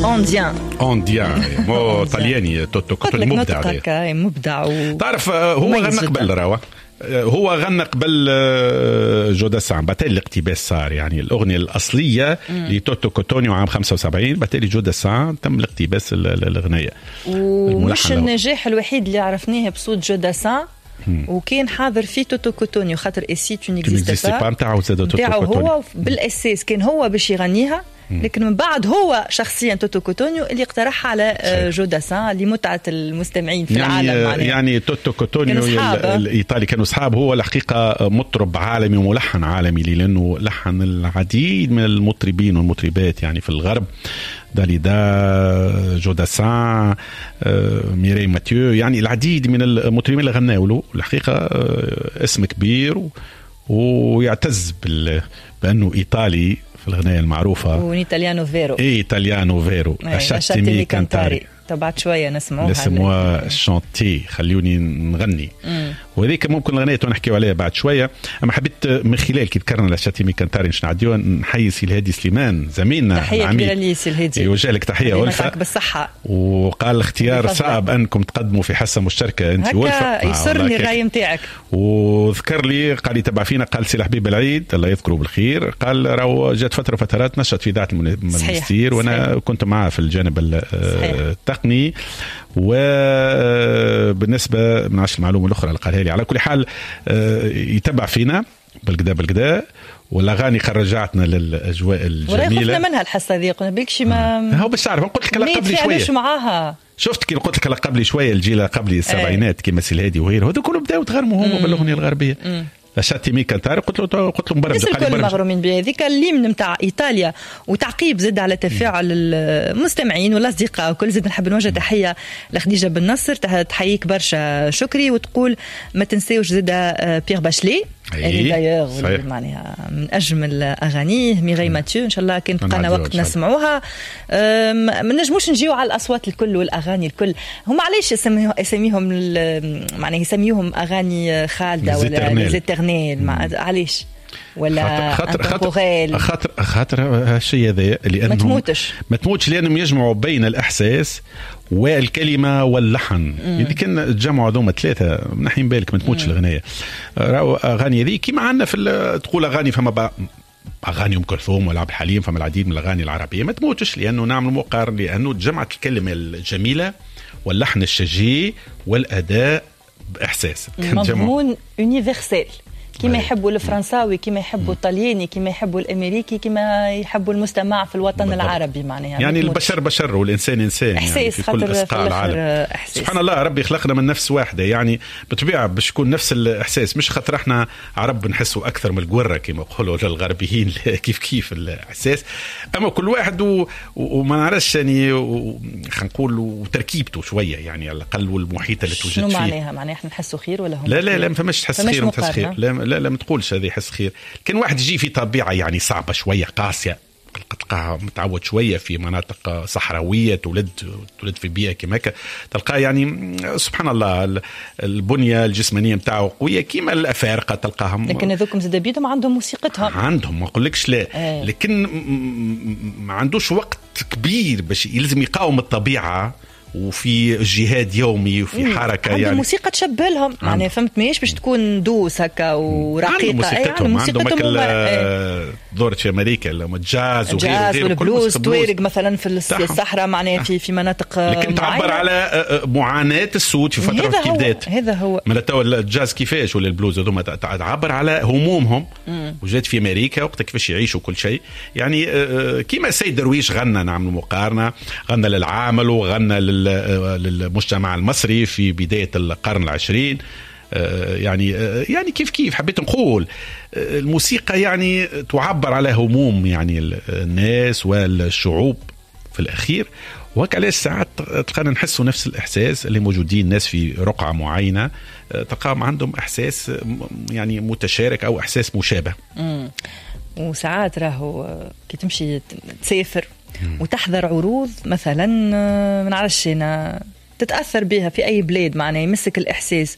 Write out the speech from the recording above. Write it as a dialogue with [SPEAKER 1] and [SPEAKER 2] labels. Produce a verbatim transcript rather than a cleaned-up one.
[SPEAKER 1] اونديان
[SPEAKER 2] اونديان مو طلياني توتو كوتوني مبدع
[SPEAKER 1] هكا مبدع و...
[SPEAKER 2] تعرف هو غنى قبل راهو هو غنى قبل جوداسان باتالي الاقتباس صار يعني الأغنية الأصلية لتوتو كوتونيو عام خمسة وسبعين باتالي جوداسان تم الاقتباس الأغنية
[SPEAKER 1] ومش النجاح الوحيد اللي عرفناه بصوت جوداسان وكان حاضر في توتو كوتونيو خاطر اسي تو نيكزيست با
[SPEAKER 2] نتاعو زاد توتو كوتونيو
[SPEAKER 1] هو بالاساس كان هو باش يغنيها لكن من بعد هو شخصيا توتو كوتونيو اللي اقترحها على جوداسان لمتعة المستمعين في
[SPEAKER 2] يعني
[SPEAKER 1] العالم معناها.
[SPEAKER 2] يعني توتو كوتونيو الإيطالي كانوا أصحاب هو الحقيقة مطرب عالمي وملحن عالمي لأنه لحن العديد من المطربين والمطربات يعني في الغرب داليدا جوداسان ميري ماتيو يعني العديد من المطربين اللي غنوا له الحقيقة اسم كبير ويعتز بأنه إيطالي في الغناية المعروفة
[SPEAKER 1] ونيتاليانو فيرو
[SPEAKER 2] إيطاليانو فيرو
[SPEAKER 1] أشاتيمي كانتاري بعد شوية نسمعوها
[SPEAKER 2] نسموها شانتي خليوني نغني وهذيك ممكن الغنية نحكيو عليها بعد شوية. أما حبيت من خلال كي ذكرنا لاشاتيمي كانتاري نش نعديو نحيي سي الهادي سليمان زميلنا
[SPEAKER 1] تحية كبيرة لي سي الهادي
[SPEAKER 2] يوجه لك تحية ولفة
[SPEAKER 1] بالصحة
[SPEAKER 2] وقال اختيار صعب أنكم تقدموا في حصة مشتركة أنت ولفة
[SPEAKER 1] يسرني الرأي متاعك
[SPEAKER 2] وذكر لي قال لي تبع فينا قال سي الحبيب العيد الله يذكره بالخير قال راهو جات فترة فترات نشط في إذاعة المنستير وأنا كنت معه في الجانب التقني وبالنسبة من عشر المعلومة الأخرى اللي قالها لي على كل حال يتبع فينا بالقدا بالقدا والأغاني خرجاتنا للأجواء الجميلة
[SPEAKER 1] ولا منها الحصة ذي قلنا بلكش ما
[SPEAKER 2] هو بس عارف قلت لك قبل شوية
[SPEAKER 1] معاها
[SPEAKER 2] شفت كي قلت لك قبل شوية الجيل قبل السبعينات كما سي الهادي وغيره هذو كلهم بداوا تغرموا هم بالأغنية الغربية أشاتيمي كانتاري قلت له قلت له مبرد
[SPEAKER 1] الكل مغرومين بها هذيك الليم نتاع إيطاليا وتعقيب زد على تفاعل المستمعين والأصدقاء وكل زد نحب نوجه تحية لخديجة بن نصر تحييك برشا شكري وتقول ما تنساوش زد بيير باشلي اللي دايوغ معناها من أجمل أغانيه ميغي ماتيو إن شاء الله كان بقانا وقت نسمعوها ما نجموش نجيو على الأصوات الكل والأغاني الكل هم علاش يسميهم معناها يسميوهم أغاني خالدة ولا زيترنيل علاش ولا
[SPEAKER 2] خاطر خاطر خاطر خاطر هالشيء هذا لأنهم ما
[SPEAKER 1] تموتش
[SPEAKER 2] ما تموتش لأنهم يجمعوا بين الإحساس والكلمة واللحن إذا كان تجمعوا ذوما ثلاثة من ناحية بالك ما تموتش الغنية راهو أغاني هذه كيما عندنا في تقول أغاني فما بقى أغاني أم كلثوم ولا عبد الحليم فما العديد من الأغاني العربية ما تموتش لأنه نعمل مقارنة لأنه تجمعت الكلمة الجميلة واللحن الشجي والأداء بإحساس
[SPEAKER 1] مضمون يونيفرسيل كما يحبوا الفرنساوي كما يحبوا الطلياني كما يحبوا الامريكي كما يحبوا المستمع في الوطن بالضبط. العربي معناها
[SPEAKER 2] يعني البشر بشر والانسان انسان يعني في كل اسقاع العالم سبحان الله ربي خلقنا من نفس واحده يعني بطبيعه باش يكون نفس الاحساس مش خاطر احنا عرب نحسوا اكثر من القوره كما يقولوا للغربيين كيف كيف الاحساس اما كل واحد و... وما نعرفش يعني خلينا نقول وتركيبته شويه يعني على الاقل والمحيط اللي توجد فيه
[SPEAKER 1] شنو معناها معناها احنا نحسوا خير ولا هم
[SPEAKER 2] لا لا لا ما فماش تحس خير وتحس خير لا لا لا ما تقولش هذه حس خير كان واحد يجي في طبيعة يعني صعبة شوية قاسية تلقاه متعود شوية في مناطق صحراوية تولد تولد في بيئة كما هكا تلقاه يعني سبحان الله البنية الجسمانية متاعه قوية كيما الأفارقة تلقاهم
[SPEAKER 1] لكن هذوكم زاد بيدهم عندهم موسيقتهم
[SPEAKER 2] عندهم ما أقولكش لا
[SPEAKER 1] آه.
[SPEAKER 2] لكن ما عندوش وقت كبير باش يلزم يقاوم الطبيعة وفي جهاد يومي وفي حركة يعني
[SPEAKER 1] عندهم موسيقى تشبه لهم يعني فهمت ماهيش باش تكون دوس هكا ورقيقة
[SPEAKER 2] عندهم موسيقتهم عندهم هكا دورة في أمريكا لما الجاز
[SPEAKER 1] الجاز والبلوز تويرق مثلا في الصحراء معناها في في مناطق
[SPEAKER 2] لكن تعبر على معاناة السود في فترة كي بدات
[SPEAKER 1] هذا هو
[SPEAKER 2] ما تو الجاز كيفاش ولا البلوز هذوما تعبر على همومهم وجات في أمريكا وقت كيفاش يعيشوا كل شيء يعني كيما سيد درويش غنى نعمل مقارنة غنى للعامل وغنى للمجتمع المصري في بداية القرن العشرين يعني يعني كيف كيف حبيت نقول الموسيقى يعني تعبر على هموم يعني الناس والشعوب في الأخير وهكذا علاش ساعات تلقانا نحسوا نفس الإحساس اللي موجودين الناس في رقعة معينة تلقاهم عندهم إحساس يعني متشارك أو إحساس مشابه
[SPEAKER 1] وساعات راهو كي تمشي تسافر وتحضر عروض مثلا ما نعرفش انا تتاثر بها في اي بلاد معناه يمسك الاحساس